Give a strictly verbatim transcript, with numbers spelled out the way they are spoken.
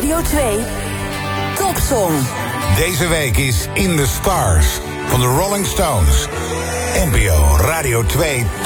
Radio twee Topsong. Deze week is In the Stars van de Rolling Stones. N P O Radio twee